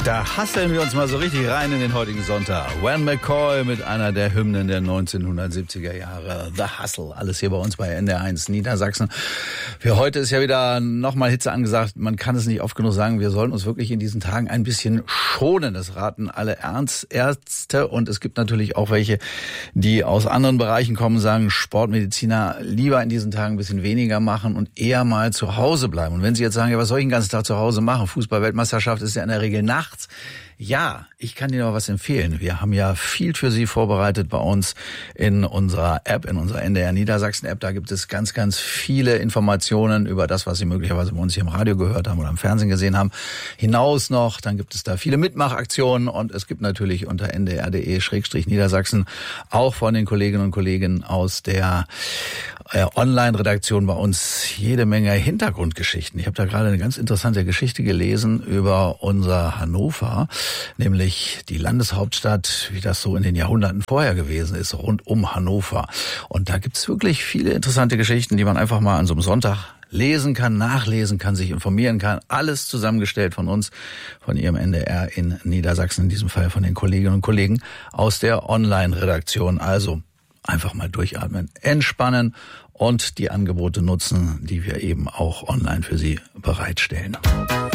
Da hasseln wir uns mal so richtig rein in den heutigen Sonntag. Wayne McCoy mit einer der Hymnen der 1970er Jahre. The Hustle. Alles hier bei uns bei NDR1 Niedersachsen. Für heute ist ja wieder nochmal Hitze angesagt. Man kann es nicht oft genug sagen. Wir sollten uns wirklich in diesen Tagen ein bisschen schonen. Das raten alle Ärzte. Und es gibt natürlich auch welche, die aus anderen Bereichen kommen, sagen, Sportmediziner lieber in diesen Tagen ein bisschen weniger machen und eher mal zu Hause bleiben. Und wenn Sie jetzt sagen, ja, was soll ich den ganzen Tag zu Hause machen? Fußball-Weltmeisterschaft ist ja in der Regel nachts. Ja, ich kann Ihnen noch was empfehlen. Wir haben ja viel für Sie vorbereitet bei uns in unserer App, in unserer NDR Niedersachsen App. Da gibt es ganz, ganz viele Informationen über das, was Sie möglicherweise bei uns hier im Radio gehört haben oder im Fernsehen gesehen haben. Hinaus noch, dann gibt es da viele Mitmachaktionen und es gibt natürlich unter ndr.de/Niedersachsen auch von den Kolleginnen und Kollegen aus der Online-Redaktion bei uns jede Menge Hintergrundgeschichten. Ich habe da gerade eine ganz interessante Geschichte gelesen über unser Hannover, nämlich die Landeshauptstadt, wie das so in den Jahrhunderten vorher gewesen ist, rund um Hannover. Und da gibt's wirklich viele interessante Geschichten, die man einfach mal an so einem Sonntag lesen kann, nachlesen kann, sich informieren kann. Alles zusammengestellt von uns, von Ihrem NDR in Niedersachsen, in diesem Fall von den Kolleginnen und Kollegen aus der Online-Redaktion. Also einfach mal durchatmen, entspannen und die Angebote nutzen, die wir eben auch online für Sie bereitstellen.